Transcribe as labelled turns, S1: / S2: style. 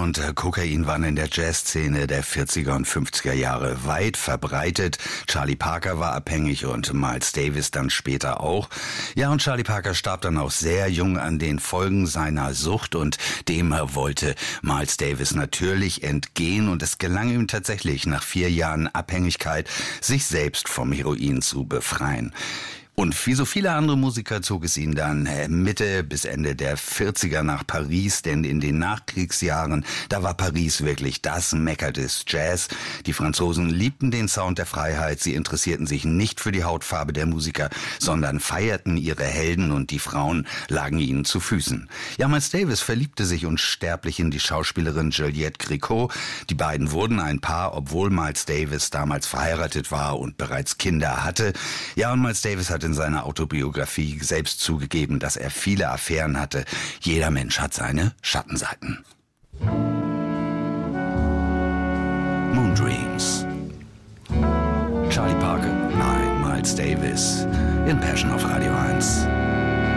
S1: und Kokain waren in der Jazzszene der 40er und 50er Jahre weit verbreitet. Charlie Parker war abhängig und Miles Davis dann später auch. Ja, und Charlie Parker starb dann auch sehr jung an den Folgen seiner Sucht und dem wollte Miles Davis natürlich entgehen und es gelang ihm tatsächlich nach 4 Jahren Abhängigkeit, sich selbst vom Heroin zu befreien. Und wie so viele andere Musiker zog es ihn dann Mitte bis Ende der 40er nach Paris, denn in den Nachkriegsjahren, da war Paris wirklich das Mekka des Jazz. Die Franzosen liebten den Sound der Freiheit, sie interessierten sich nicht für die Hautfarbe der Musiker, sondern feierten ihre Helden und die Frauen lagen ihnen zu Füßen. Ja, Miles Davis verliebte sich unsterblich in die Schauspielerin Juliette Gréco. Die beiden wurden ein Paar, obwohl Miles Davis damals verheiratet war und bereits Kinder hatte. Ja, und Miles Davis hat in seiner Autobiografie selbst zugegeben, dass er viele Affären hatte. Jeder Mensch hat seine Schattenseiten. Moon Dreams. Charlie Parker, nein, Miles Davis in Passion auf Radio 1.